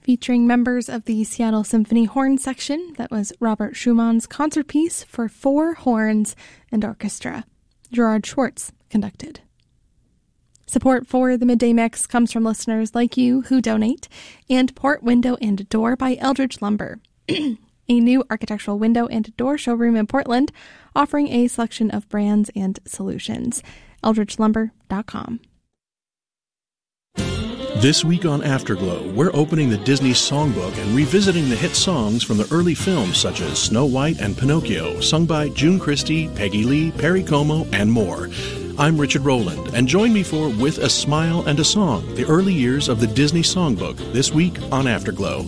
featuring members of the Seattle Symphony Horn Section. That was Robert Schumann's concert piece for 4 horns and orchestra. Gerard Schwartz conducted. Support for the Midday Mix comes from listeners like you who donate, and Port Window and Door by Eldridge Lumber, a new architectural window and door showroom in Portland, offering a selection of brands and solutions. EldridgeLumber.com. This week on Afterglow, we're opening the Disney Songbook and revisiting the hit songs from the early films such as Snow White and Pinocchio, sung by June Christie, Peggy Lee, Perry Como, and more. I'm Richard Rowland, and join me for With a Smile and a Song, the early years of the Disney Songbook, this week on Afterglow.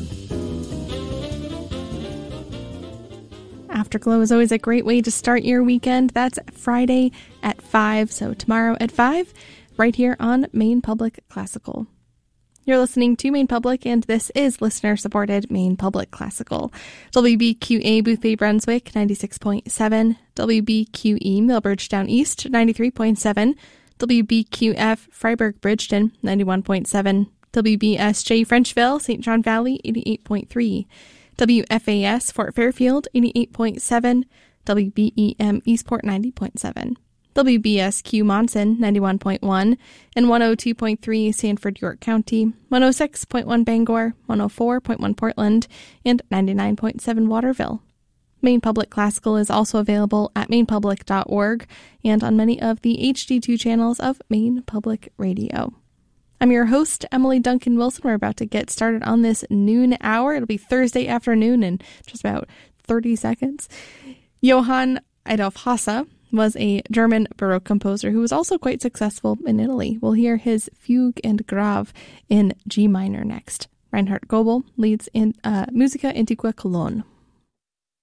Afterglow is always a great way to start your weekend. That's Friday at 5, so tomorrow at 5, right here on Maine Public Classical. You're listening to Maine Public, and this is listener-supported Maine Public Classical. WBQA Boothbay Brunswick, 96.7. WBQE Millbridgetown East, 93.7. WBQF Freiburg Bridgeton, 91.7. WBSJ Frenchville, St. John Valley, 88.3. WFAS Fort Fairfield, 88.7. WBEM Eastport, 90.7. WBSQ Monson, 91.1, and 102.3 Sanford, York County, 106.1 Bangor, 104.1 Portland, and 99.7 Waterville. Maine Public Classical is also available at mainepublic.org and on many of the HD2 channels of Maine Public Radio. I'm your host, Emily Duncan Wilson. We're about to get started on this noon hour. It'll be Thursday afternoon in just about 30 seconds. Johann Adolf Hasse was a German Baroque composer who was also quite successful in Italy. We'll hear his Fugue and Grave in G minor next. Reinhard Goebel leads in Musica Antiqua Cologne.